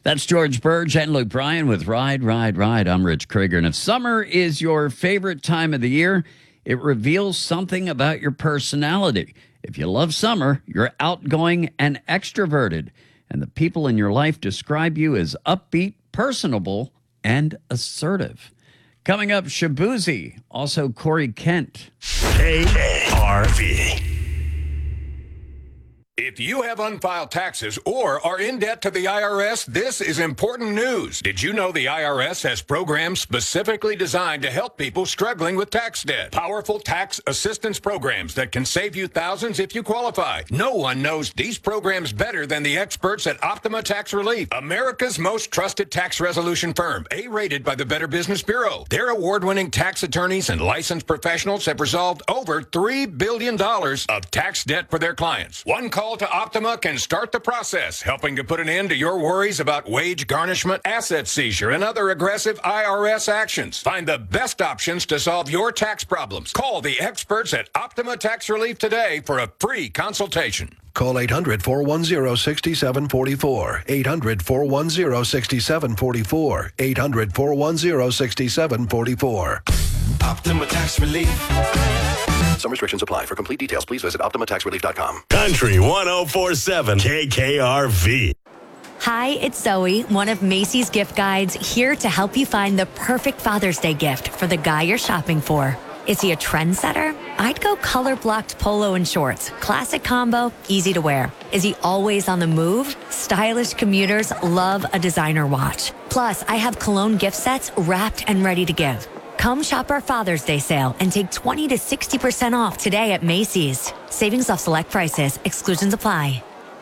That's George Burge and Luke Bryan with Ride, Ride, Ride. I'm Rich Krieger. And if summer is your favorite time of the year, it reveals something about your personality. If you love summer, you're outgoing and extroverted, and the people in your life describe you as upbeat, personable, and assertive. Coming up, Shaboozey, also Corey Kent. KRV. If you have unfiled taxes or are in debt to the IRS, this is important news. Did you know the IRS has programs specifically designed to help people struggling with tax debt? Powerful tax assistance programs that can save you thousands if you qualify. No one knows these programs better than the experts at Optima Tax Relief, America's most trusted tax resolution firm, A-rated by the Better Business Bureau. Their award-winning tax attorneys and licensed professionals have resolved over $3 billion of tax debt for their clients. One call to Optima can start the process, helping to put an end to your worries about wage garnishment, asset seizure, and other aggressive IRS actions. Find the best options to solve your tax problems. Call the experts at Optima Tax Relief today for a free consultation. Call 800-410-6744. 800-410-6744. 800-410-6744. Optima Tax Relief. Some restrictions apply. For complete details, please visit OptimaTaxRelief.com. Country 104.7 KKRV. Hi, it's Zoe, one of Macy's gift guides, here to help you find the perfect Father's Day gift for the guy you're shopping for. Is he a trendsetter? I'd go color-blocked polo and shorts. Classic combo, easy to wear. Is he always on the move? Stylish commuters love a designer watch. Plus, I have cologne gift sets wrapped and ready to give. Come shop our Father's Day sale and take 20 to 60% off today at Macy's. Savings off select prices. Exclusions apply.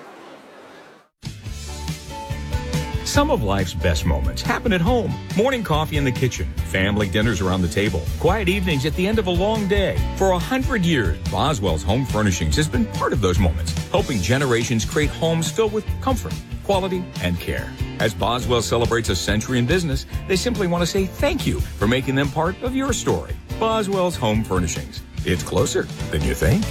Some of life's best moments happen at home. Morning coffee in the kitchen, family dinners around the table, quiet evenings at the end of a long day. For 100 years, Boswell's Home Furnishings has been part of those moments, helping generations create homes filled with comfort, quality, and care. As Boswell celebrates a century in business, they simply want to say thank you for making them part of your story. Boswell's Home Furnishings. It's closer than you think.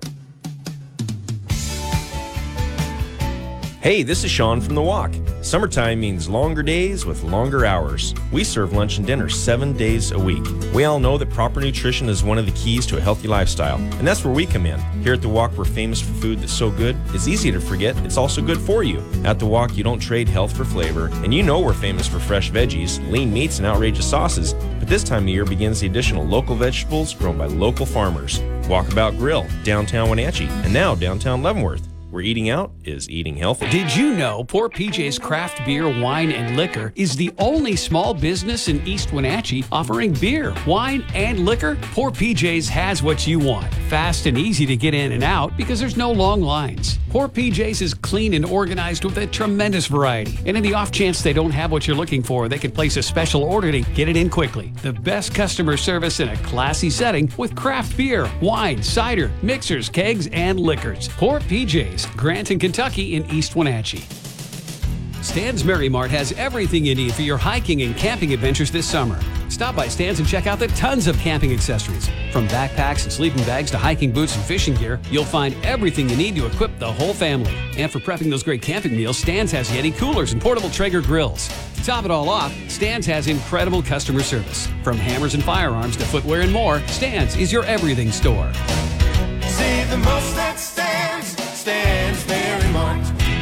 Hey, this is Sean from The Walk. Summertime means longer days with longer hours. We serve lunch and dinner 7 days a week. We all know that proper nutrition is one of the keys to a healthy lifestyle, and that's where we come in. Here at The Walk, we're famous for food that's so good, it's easy to forget it's also good for you. At The Walk, you don't trade health for flavor, and you know we're famous for fresh veggies, lean meats, and outrageous sauces, but this time of year begins the additional local vegetables grown by local farmers. Walkabout Grill, downtown Wenatchee, and now downtown Leavenworth. Where eating out is eating healthy. Did you know Poor PJ's Craft Beer, Wine, and Liquor is the only small business in East Wenatchee offering beer, wine, and liquor? Poor PJ's has what you want. Fast and easy to get in and out because there's no long lines. Poor PJ's is clean and organized with a tremendous variety. And in the off chance they don't have what you're looking for, they can place a special order to get it in quickly. The best customer service in a classy setting with craft beer, wine, cider, mixers, kegs, and liquors. Poor PJ's, Granton, Kentucky in East Wenatchee. Stan's Merry Mart has everything you need for your hiking and camping adventures this summer. Stop by Stan's and check out the tons of camping accessories. From backpacks and sleeping bags to hiking boots and fishing gear, you'll find everything you need to equip the whole family. And for prepping those great camping meals, Stan's has Yeti coolers and portable Traeger grills. To top it all off, Stan's has incredible customer service. From hammers and firearms to footwear and more, Stan's is your everything store. Save the most at Stan's. Stan's Merry Mart.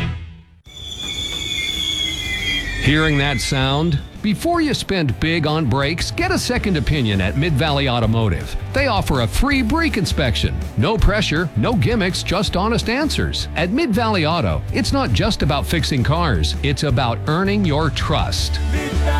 Hearing that sound? Before you spend big on brakes, get a second opinion at Mid-Valley Automotive. They offer a free brake inspection. No pressure, no gimmicks, just honest answers. At Mid-Valley Auto, it's not just about fixing cars, it's about earning your trust.